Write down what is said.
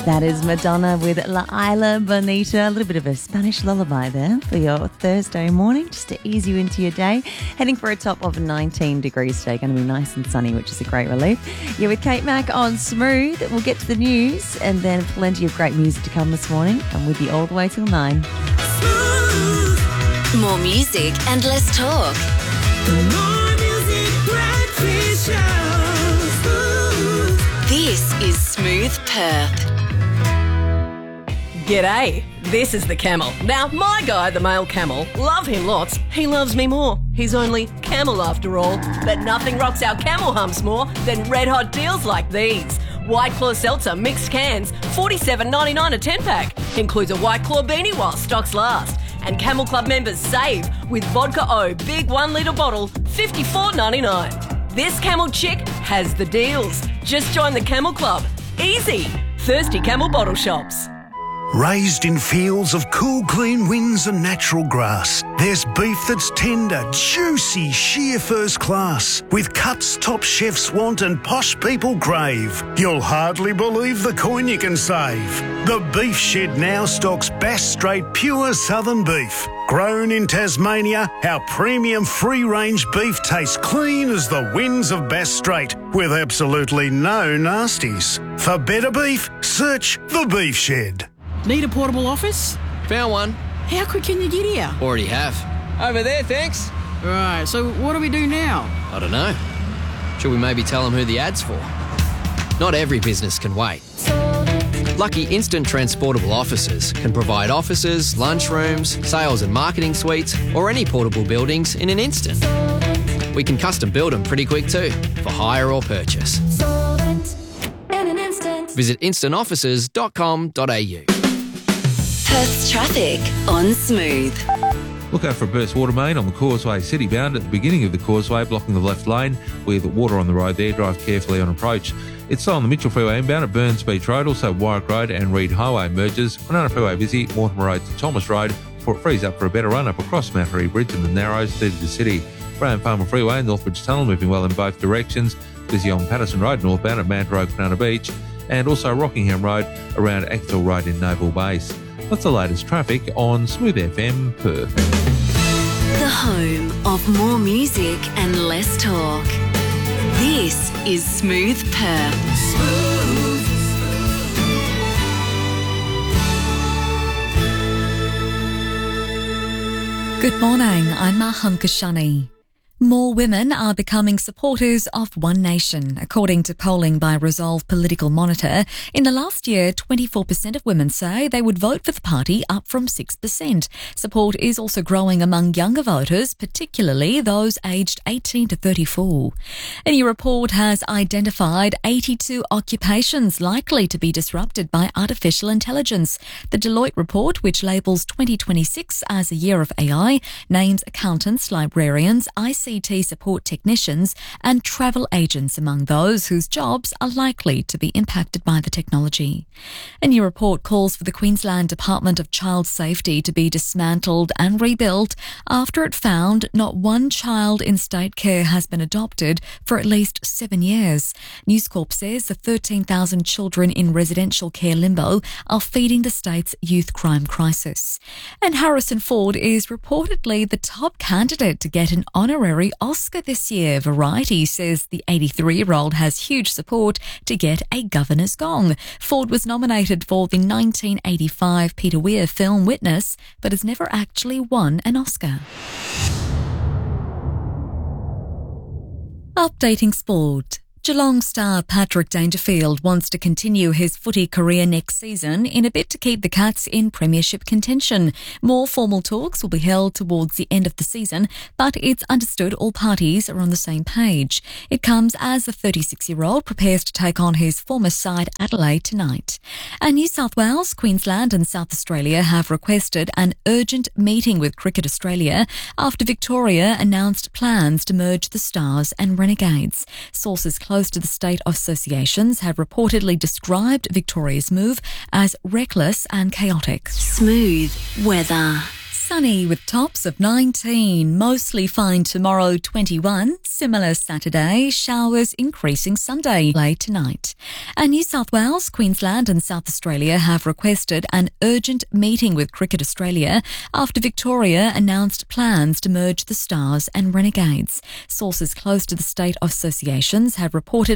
That is Madonna with La Isla Bonita. A little bit of a Spanish lullaby there for your Thursday morning, just to ease you into your day. Heading for a top of 19 degrees today. Going to be nice and sunny, which is a great relief. You're with Kate Mack on Smooth. We'll get to the news and then plenty of great music to come this morning. I'm with you all the way till 9. More music and less talk. More music, breakfast show. Smooth. This is Smooth Perth. G'day, this is the camel. Now, my guy, the male camel, love him lots. He loves me more. He's only camel after all. But nothing rocks our camel humps more than red hot deals like these. White Claw Seltzer mixed cans, $47.99 a 10-pack. Includes a White Claw beanie while stocks last. And Camel Club members save with Vodka O big 1 litre bottle, $54.99. This camel chick has the deals. Just join the Camel Club. Easy. Thirsty Camel bottle shops. Raised in fields of cool, clean winds and natural grass, there's beef that's tender, juicy, sheer first class, with cuts top chefs want and posh people crave. You'll hardly believe the coin you can save. The Beef Shed now stocks Bass Strait pure southern beef. Grown in Tasmania, our premium free-range beef tastes clean as the winds of Bass Strait, with absolutely no nasties. For better beef, search The Beef Shed. Need a portable office? Found one. How quick can you get here? Already have. Over there, thanks. Right, so what do we do now? I don't know. Should we maybe tell them who the ad's for? Not every business can wait. Lucky Instant Transportable Offices can provide offices, lunchrooms, sales and marketing suites, or any portable buildings in an instant. We can custom build them pretty quick too, for hire or purchase. Visit instantoffices.com.au. Perth's traffic on Smooth. Look out for a burst water main on the Causeway City bound at the beginning of the causeway, blocking the left lane with water on the road there. Drive carefully on approach. It's still on the Mitchell Freeway inbound at Burns Beach Road, also Warwick Road and Reed Highway merges. Banana Freeway busy, Mortimer Road to Thomas Road before it frees up for a better run up across Mount Harry Bridge in the Narrows through to the city. Graham Farmer Freeway and Northbridge Tunnel moving well in both directions. Busy on Patterson Road northbound at Manta Road, Banana Beach, and also Rockingham Road around Eckville Road in Naval Base. That's the latest traffic on Smooth FM Perth. The home of more music and less talk. This is Smooth Perth. Good morning, I'm Maham Kashani. More women are becoming supporters of One Nation, according to polling by Resolve Political Monitor. In the last year, 24% of women say they would vote for the party, up from 6%. Support is also growing among younger voters, particularly those aged 18 to 34. A new report has identified 82 occupations likely to be disrupted by artificial intelligence. The Deloitte report, which labels 2026 as a year of AI, names accountants, librarians, ICT support technicians and travel agents among those whose jobs are likely to be impacted by the technology. A new report calls for the Queensland Department of Child Safety to be dismantled and rebuilt after it found not one child in state care has been adopted for at least 7 years. News Corp says the 13,000 children in residential care limbo are feeding the state's youth crime crisis. And Harrison Ford is reportedly the top candidate to get an honorary Oscar this year. Variety says the 83-year-old has huge support to get a governor's gong. Ford was nominated for the 1985 Peter Weir film Witness, but has never actually won an Oscar. Updating sport. Geelong star Patrick Dangerfield wants to continue his footy career next season in a bid to keep the Cats in premiership contention. More formal talks will be held towards the end of the season, but it's understood all parties are on the same page. It comes as the 36-year-old prepares to take on his former side Adelaide tonight. And New South Wales, Queensland and South Australia have requested an urgent meeting with Cricket Australia after Victoria announced plans to merge the Stars and Renegades. Sources close to the state associations have reportedly described Victoria's move as reckless and chaotic. Smooth weather. sunny with tops of 19. Mostly fine tomorrow, 21. Similar Saturday. Showers increasing Sunday late tonight. And New South Wales, Queensland and South Australia have requested an urgent meeting with Cricket Australia after Victoria announced plans to merge the Stars and Renegades. Sources close to the state associations have reported